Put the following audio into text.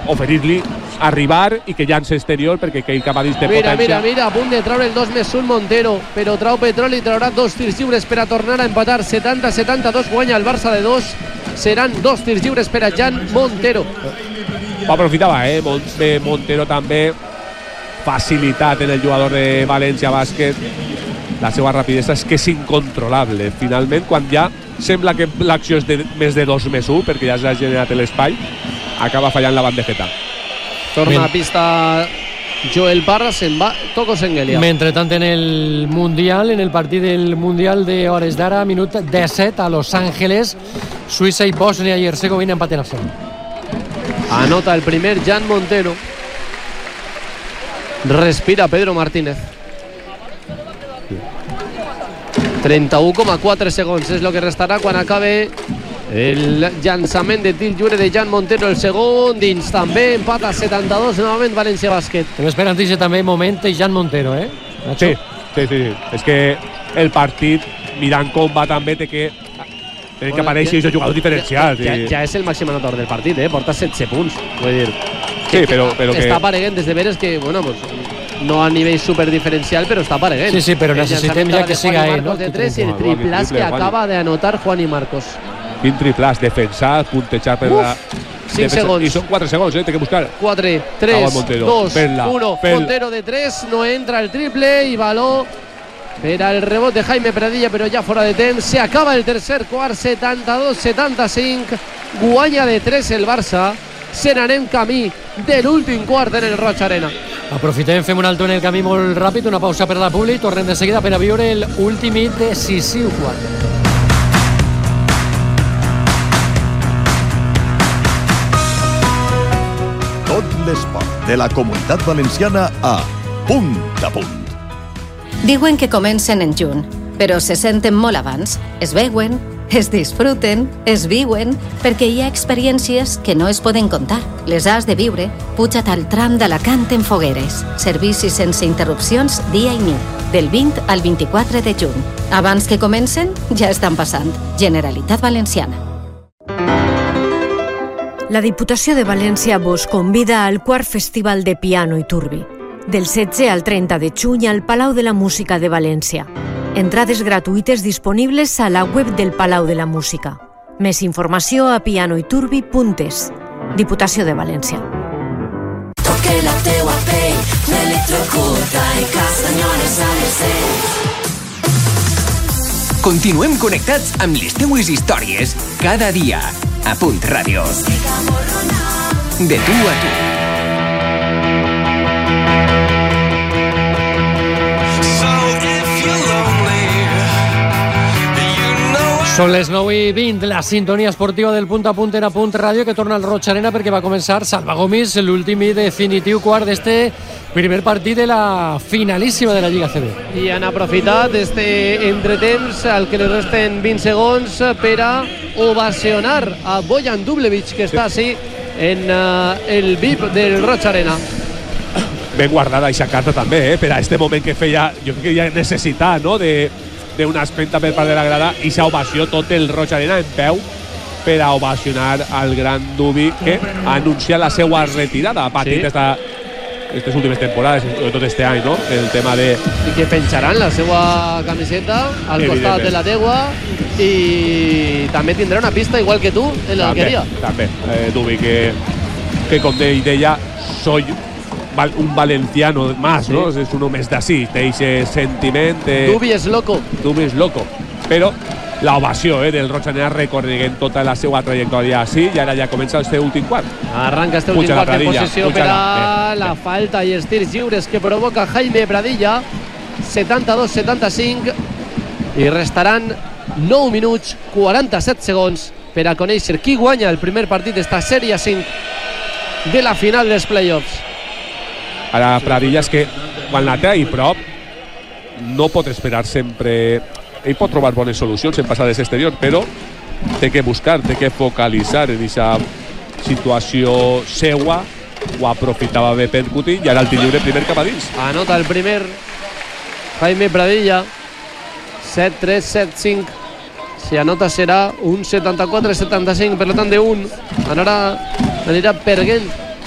oferir-li arribar i que llanci exterior perquè aquell cap a dins té potència. Mira, a punt de treure el 2+1 Montero, però trau Petroli, traurà 2 tirs lliures per a tornar a empatar. 70-72, guanya el Barça de 2. Seran 2 tirs lliures per a Jan Montero. Va aprofitar, Montero també. Facilitat en el jugador de València Bàsquet. La seva rapidesa és que és incontrolable. Finalment, quan ja sembla que l'acció és de més de 2+1, perquè ja s'ha generat l'espai, acaba fallant la bandejeta. Torna a pista Joel Parra, se'n va Toko Sengelia. Mentrestant, en el Mundial, en el partit del Mundial de hores d'ara, minut 17 a Los Ángeles, Suïssa i Bòsnia i Hercegovina empaten a 0. Anota el primer Jan Montero. Respira Pedro Martínez. 31,4 segons és el que restarà quan acabe el llançament de tir lliure de Jan Montero. El segon dins, també empata 72 novament València Bàsquet. Estem esperant-se també moment de Jan Montero, Sí. És que el partit, mirant com va també, té que aparèixer aquests jugadors diferencials. Ja és el màxim anotador del partit, porta 16 punts. Vull dir, sí, però que està apareguent des de veres que, bueno, pues, no a nivell superdiferencial, però està apareguent. Sí, però necessitem ja que siga ell, no? De 3 i el triplàs que acaba d'anotar Juan i Marcos. Quin triplàs, defensar, puntejar per la... 5 segons. I són 4 segons, té que buscar. 4, 3, 2, 1. Montero de 3, no entra el triple i baló per al rebot de Jaime Pradilla, però ja fora de temps. Se acaba el tercer quart, 72-75. Guanya de 3 el Barça. Se n'anem camí de l'últim quart en el Roig Arena. Aprofitem, fem un alto en el camí molt ràpid, una pausa per la publi, tornem de seguida per a viure l'últim i decisiu quart. Tot l'esport de la Comunitat Valenciana a Punt a Punt. Diuen que comencen en juny, però se senten molt abans. Es veuen, es disfruten, es viuen, perquè hi ha experiències que no es poden contar. Les has de viure. Puja't al tram d'Alacant en Fogueres. Servicis sense interrupcions dia i nit, del 20 al 24 de juny. Abans que comencen, ja estan passant. Generalitat Valenciana. La Diputació de València vos convida al quart Festival de Piano i Turbi, del 16 al 30 de juny al Palau de la Música de València. Entrades gratuïtes disponibles a la web del Palau de la Música. Més informació a pianoiturbi.es. Diputació de València. Toque la teua pell, m'electrocuta i castanyoles a les dents. Continuem connectats amb les teues històries cada dia a Punt Ràdio. De tu a tu. Són les 9:20, la sintonia esportiva del Punt a Punt era Punt Ràdio, que torna al Roig Arena perquè va començar Salva Gomis l'últim i definitiu quart d'este primer partit de la finalíssima de la Lliga CB. I han aprofitat este entretemps al que li resten 20 segons per a ovacionar a Bojan Dublevic, que està així en el VIP del Roig Arena. Ben guardada aquesta carta també, per a este moment que feia, jo crec que ja necessitat, no?, d'una espenta per part de la grada, i s'ha ovació tot el Roig Arena en peu per a ovacionar al gran Dubi, que ha anunciat la seva retirada. Ha patit aquestes últimes temporades, tot este any, no?, el tema de... I que penjaran la seva camiseta al costat de la teua, i també tindrà una pista igual que tu en l'Alqueria. També, Dubi, que com deia, soy un valenciano más, ¿no? Es uno més d'ací, té ese sentiment. Dubi és loco. Dubi és loco. Però la ovació del Roig Arena recorreguent tota la seva trajectòria així, i ara ja comença el seu últim quart. Arranca este últim quart en posició per a la falta i els tirs lliures que provoca Jaime Pradilla. 72-75, i restaran 9 minuts 47 segons per a conèixer qui guanya el primer partit d'esta sèrie 5 de la final dels playoffs. Ara Pradilla és que quan la té ahí prop no pot esperar sempre. Ell pot trobar bones solucions en passades exterior, però té que buscar, té que focalitzar en aquesta situació seua. Ho aprofitava bé per Cuti, i ara el tir lliure primer cap a dins. Anota el primer Jaime Pradilla. 7-3, 7-5. Si anota serà un 74-75, per tant d'un anirà perdent